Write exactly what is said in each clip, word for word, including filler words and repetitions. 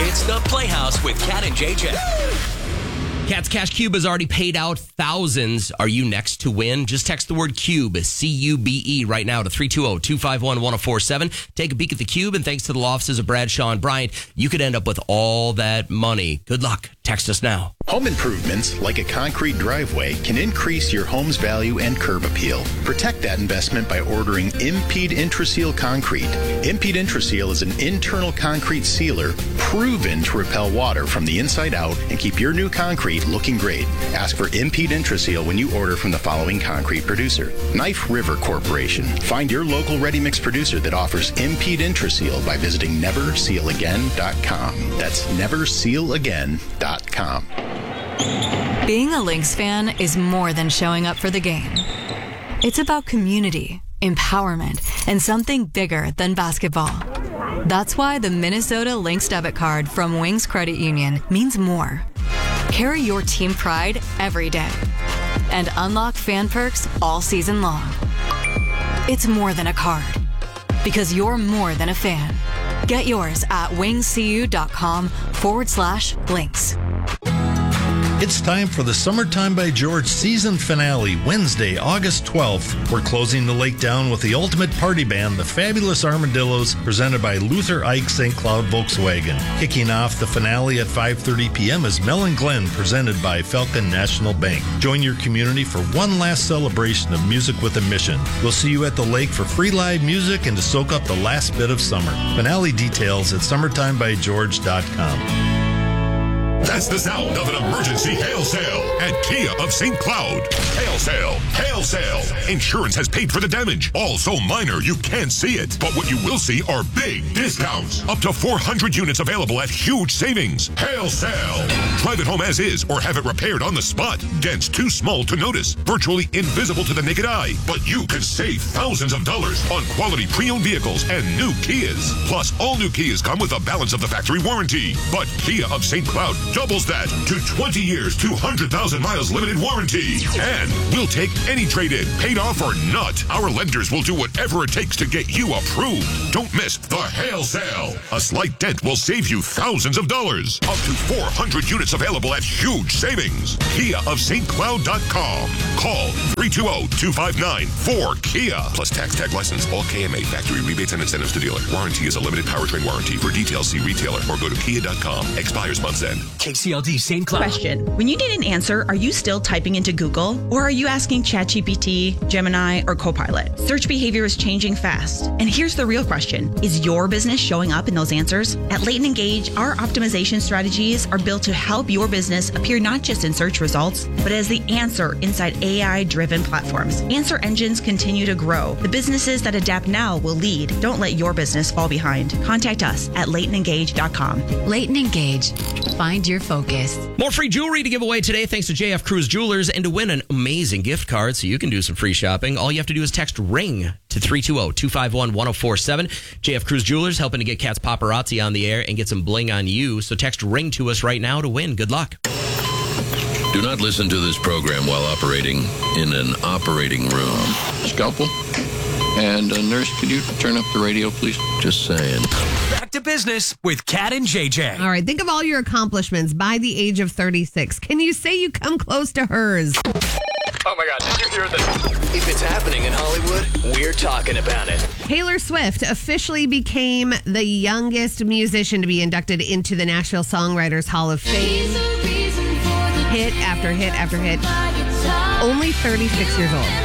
It's the Playhouse with Cat and J J. Cat's Cash Cube has already paid out thousands. Are you next to win? Just text the word CUBE, C U B E, right now to three two zero, two five one, one zero four seven. Take a peek at the cube, and thanks to the law offices of Bradshaw and Bryant, you could end up with all that money. Good luck. Text us now. Home improvements, like a concrete driveway, can increase your home's value and curb appeal. Protect that investment by ordering Impede Intraseal Concrete. Impede Intraseal is an internal concrete sealer proven to repel water from the inside out and keep your new concrete looking great. Ask for Impede Intraseal when you order from the following concrete producer: Knife River Corporation. Find your local ready-mix producer that offers Impede Intraseal by visiting never seal again dot com. That's never seal again dot com. Being a Lynx fan is more than showing up for the game. It's about community, empowerment, and something bigger than basketball. That's why the Minnesota Lynx debit card from Wings Credit Union means more. Carry your team pride every day and unlock fan perks all season long. It's more than a card, because you're more than a fan. Get yours at wingscu.com forward slash links. It's time for the Summertime by George season finale, Wednesday, August twelfth. We're closing the lake down with the ultimate party band, the Fabulous Armadillos, presented by Luther Ike Saint Cloud Volkswagen. Kicking off the finale at five thirty p.m. is Mel and Glenn, presented by Falcon National Bank. Join your community for one last celebration of music with a mission. We'll see you at the lake for free live music and to soak up the last bit of summer. Finale details at summertime by george dot com. That's the sound of an emergency hail sale at Kia of Saint Cloud. Hail sale, hail sale. Insurance has paid for the damage. All so minor you can't see it. But what you will see are big discounts. Up to four hundred units available at huge savings. Hail sale. Drive it home as is or have it repaired on the spot. Dents too small to notice. Virtually invisible to the naked eye. But you could save thousands of dollars on quality pre-owned vehicles and new Kias. Plus, all new Kias come with a balance of the factory warranty. But Kia of Saint Cloud doubles that to twenty years, two hundred thousand miles limited warranty. And we'll take any trade-in, paid off or not. Our lenders will do whatever it takes to get you approved. Don't miss the hail sale. A slight dent will save you thousands of dollars. Up to four hundred units available at huge savings. Kia of Saint Cloud dot com. Call three two zero, two five nine, four Kia. Plus tax tag license, all K M A factory rebates and incentives to dealer. Warranty is a limited powertrain warranty. For details, see retailer or go to kia dot com. Expires month's end. K C L D Saint Cloud. Question. When you need an answer, are you still typing into Google? Or are you asking ChatGPT, Gemini, or Copilot? Search behavior is changing fast. And here's the real question. Is your business showing up in those answers? At Leighton Engage, our optimization strategies are built to help your business appear not just in search results, but as the answer inside A I-driven platforms. Answer engines continue to grow. The businesses that adapt now will lead. Don't let your business fall behind. Contact us at leighton engage dot com. Leighton Engage. Find your focus. More free jewelry to give away today thanks to J F Cruz Jewelers. And to win an amazing gift card so you can do some free shopping, all you have to do is text RING to three two zero, two five one, one zero four seven. J F Cruz Jewelers helping to get Cat's Paparazzi on the air and get some bling on you. So text RING to us right now to win. Good luck. Do not listen to this program while operating in an operating room. Scalpel. And uh, nurse, could you turn up the radio, please? Just saying. Back to business with Cat and J J. All right, think of all your accomplishments by the age of thirty-six. Can you say you come close to hers? Oh my God, did you hear this? If it's happening in Hollywood, we're talking about it. Taylor Swift officially became the youngest musician to be inducted into the Nashville Songwriters Hall of Fame. Hit after hit after hit. Only thirty-six years old.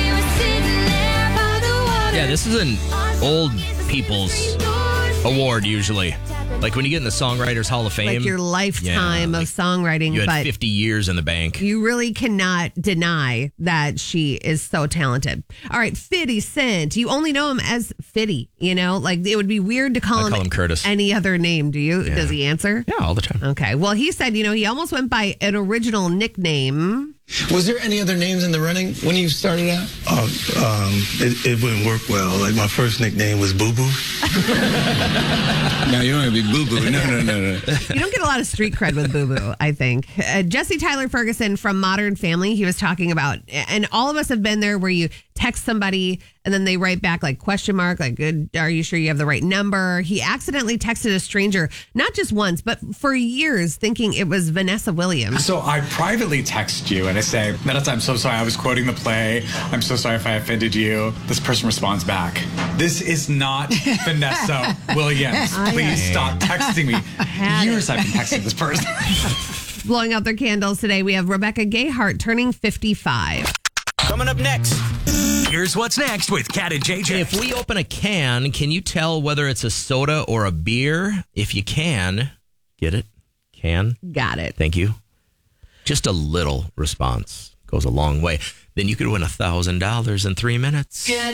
Yeah, this is an old people's award usually. Like when you get in the Songwriters Hall of Fame. Like your lifetime yeah, of like songwriting. You had but fifty years in the bank. You really cannot deny that she is so talented. All right, fifty Cent. You only know him as fifty, you know? Like it would be weird to call, I him, call him Curtis. Any other name. Do you? Yeah. Does he answer? Yeah, all the time. Okay. Well, he said, you know, he almost went by an original nickname. Was there any other names in the running when you started out? Oh, um, it, it wouldn't work well. Like my first nickname was Boo Boo. No, you don't want to be Boo Boo. No, no, no, no. You don't get a lot of street cred with Boo Boo, I think. Uh, Jesse Tyler Ferguson from Modern Family, he was talking about, and all of us have been there where you text somebody and then they write back like question mark, like, good, are you sure you have the right number? He accidentally texted a stranger, not just once, but for years, thinking it was Vanessa Williams. So I privately text you and I say, Vanessa, I'm so sorry. I was quoting the play. I'm so sorry if I offended you. This person responds back, this is not Vanessa Williams. Please stop texting me. Years I've been texting this person. Blowing out their candles today, we have Rebecca Gayhart turning fifty-five. Coming up next, here's what's next with Kat and J J. If we open a can, can you tell whether it's a soda or a beer? If you can, get it? Can? Got it. Thank you. Just a little response goes a long way. Then you could win one thousand dollars in three minutes.